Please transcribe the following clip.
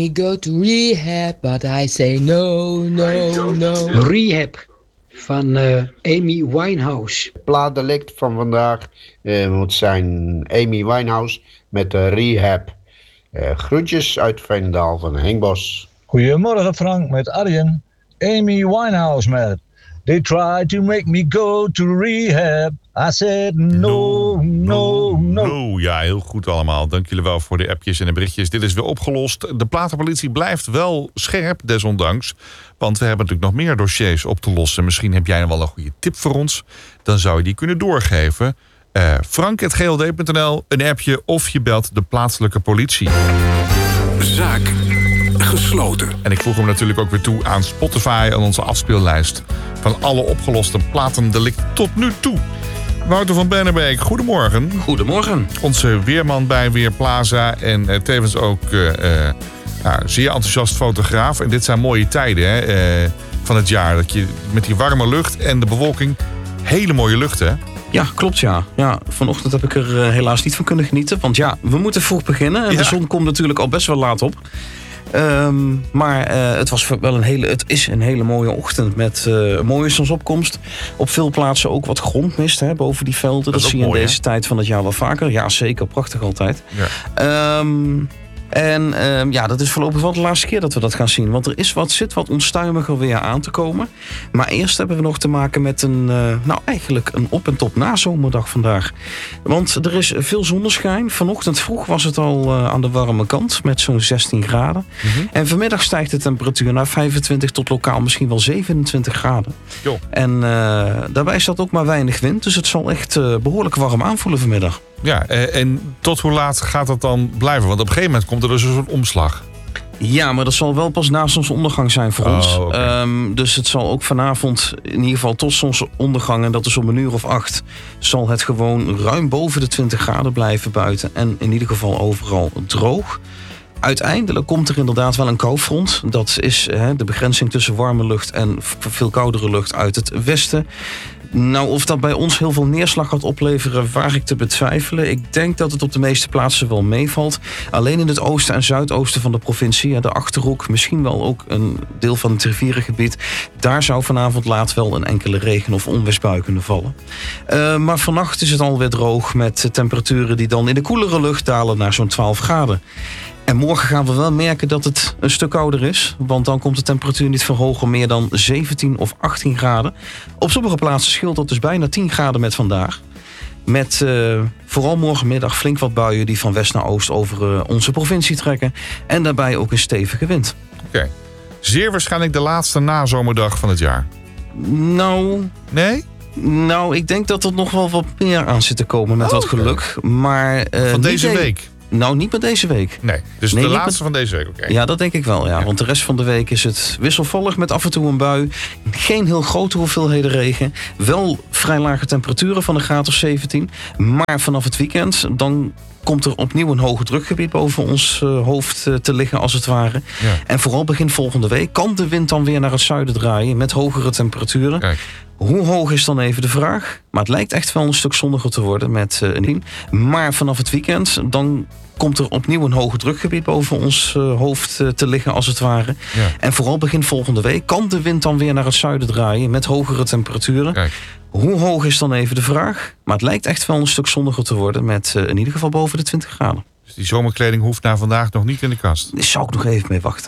We go to rehab, but I say no. Rehab van Amy Winehouse. Plaatdelict van vandaag moet zijn Amy Winehouse met Rehab. Groetjes uit Veenendaal van Henk Bos. Goedemorgen Frank, met Arjen. Amy Winehouse met They tried to make me go to rehab. I said no. Ja, heel goed allemaal. Dank jullie wel voor de appjes en de berichtjes. Dit is weer opgelost. De platenpolitie blijft wel scherp, desondanks. Want we hebben natuurlijk nog meer dossiers op te lossen. Misschien heb jij nog wel een goede tip voor ons. Dan zou je die kunnen doorgeven. Frank@gld.nl, een appje of je belt de plaatselijke politie. Zaak gesloten. En ik voeg hem natuurlijk ook weer toe aan Spotify en onze afspeellijst van alle opgeloste platendelicten tot nu toe. Wouter van Bennenbeek, goedemorgen. Goedemorgen. Onze weerman bij Weerplaza en tevens ook zeer enthousiast fotograaf. En dit zijn mooie tijden van het jaar. Dat je met die warme lucht en de bewolking, hele mooie lucht, hè? Ja, klopt ja. Vanochtend heb ik er helaas niet van kunnen genieten. Want ja, we moeten vroeg beginnen. En de zon komt natuurlijk al best wel laat op. Maar het is een hele mooie ochtend met mooie zonsopkomst. Op veel plaatsen ook wat grondmist boven die velden. Dat zie je in deze tijd van het jaar wel vaker. Ja, zeker. Prachtig altijd. Ja. Dat is voorlopig wel de laatste keer dat we dat gaan zien. Want er zit wat onstuimiger weer aan te komen. Maar eerst hebben we nog te maken met eigenlijk een op- en top nazomerdag vandaag. Want er is veel zonneschijn. Vanochtend vroeg was het al aan de warme kant met zo'n 16 graden. Mm-hmm. En vanmiddag stijgt de temperatuur naar 25 tot lokaal misschien wel 27 graden. Jo. En daarbij staat ook maar weinig wind. Dus het zal echt behoorlijk warm aanvoelen vanmiddag. Ja, en tot hoe laat gaat dat dan blijven? Want op een gegeven moment komt er dus een soort omslag. Ja, maar dat zal wel pas na zonsondergang zijn voor ons. Okay. Dus het zal ook vanavond, in ieder geval tot zonsondergang, en dat is om 8:00, zal het gewoon ruim boven de 20 graden blijven buiten. En in ieder geval overal droog. Uiteindelijk komt er inderdaad wel een koufront. Dat is de begrenzing tussen warme lucht en veel koudere lucht uit het westen. Nou, of dat bij ons heel veel neerslag gaat opleveren, waag ik te betwijfelen. Ik denk dat het op de meeste plaatsen wel meevalt. Alleen in het oosten en zuidoosten van de provincie, de Achterhoek, misschien wel ook een deel van het rivierengebied, daar zou vanavond laat wel een enkele regen- of onweersbui kunnen vallen. Maar vannacht is het alweer droog met temperaturen die dan in de koelere lucht dalen naar zo'n 12 graden. En morgen gaan we wel merken dat het een stuk kouder is. Want dan komt de temperatuur niet verhogen meer dan 17 of 18 graden. Op sommige plaatsen scheelt dat dus bijna 10 graden met vandaag. Met vooral morgenmiddag flink wat buien die van west naar oost over onze provincie trekken. En daarbij ook een stevige wind. Oké. Zeer waarschijnlijk de laatste nazomerdag van het jaar. Nou... Nee? Nou, ik denk dat er nog wel wat meer aan zit te komen met wat geluk. Maar, van deze week? Nou, niet met deze week. Nee, dus de laatste van deze week, oké. Ja, dat denk ik wel, ja. Want de rest van de week is het wisselvallig met af en toe een bui. Geen heel grote hoeveelheden regen. Wel vrij lage temperaturen van een graad of 17. Maar vanaf het weekend, dan komt er opnieuw een hoge drukgebied boven ons hoofd te liggen, als het ware. Ja. En vooral begin volgende week kan de wind dan weer naar het zuiden draaien met hogere temperaturen. Kijk. Hoe hoog is dan even de vraag? Maar het lijkt echt wel een stuk zonniger te worden met een 10. Maar vanaf het weekend, dan komt er opnieuw een hoge drukgebied boven ons hoofd te liggen, als het ware. Ja. En vooral begin volgende week kan de wind dan weer naar het zuiden draaien met hogere temperaturen. Kijk. Hoe hoog is dan even de vraag? Maar het lijkt echt wel een stuk zonniger te worden met in ieder geval boven de 20 graden. Dus die zomerkleding hoeft na vandaag nog niet in de kast? Daar zou ik nog even mee wachten.